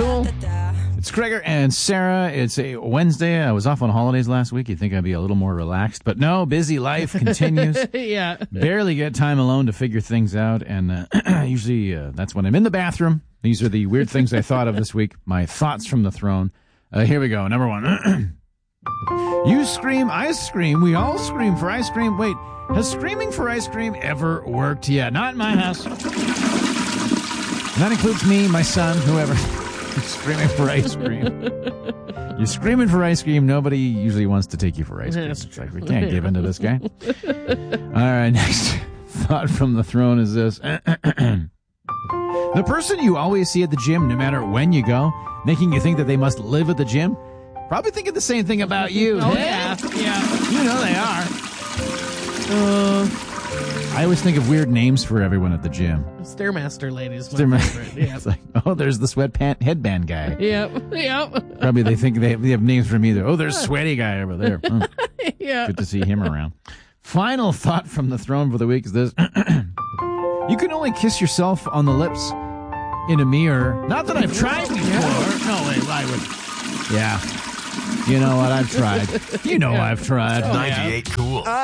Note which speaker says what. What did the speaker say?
Speaker 1: cool.
Speaker 2: It's Gregor and Sarah. It's a Wednesday. I was off on holidays last week. You'd think I'd be a little more relaxed, but no, busy life continues.
Speaker 1: Yeah.
Speaker 2: Barely get time alone to figure things out, and usually that's when I'm in the bathroom. These are the weird things I thought of this week. My thoughts from the throne. Here we go. Number one. You scream, I scream, we all scream for ice cream. Wait, has screaming for ice cream ever worked? Yeah, not in my house. And that includes me, my son, whoever. Screaming for ice cream. You're screaming for ice cream. Nobody usually wants to take you for ice cream. It's like, we can't give in to this guy. All right, next thought from the throne is this. The person you always see at the gym, no matter when you go, making you think that they must live at the gym, probably thinking the same thing about you.
Speaker 1: Oh, yeah.
Speaker 2: You know they are. I always think of weird names for everyone at the gym.
Speaker 1: Stairmaster lady is my favorite. Yeah.
Speaker 2: It's like, oh, there's the sweatpant headband guy.
Speaker 1: Yep.
Speaker 2: Probably they think they have names for me. Oh, there's sweaty guy over there. Oh,
Speaker 1: Yeah.
Speaker 2: good to see him around. Final thought from the throne for the week is this. You can only kiss yourself on the lips in a mirror. Not that I've tried before. No way, I would. Yeah. You know what? I've tried. You know I've tried.
Speaker 3: 98 Cool.